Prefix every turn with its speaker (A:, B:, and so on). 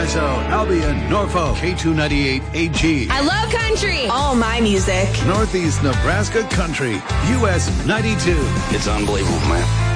A: Paso, Albion, Norfolk, K298 AG.
B: I love country.
C: All my music.
A: Northeast Nebraska Country, US 92.
D: It's unbelievable, man.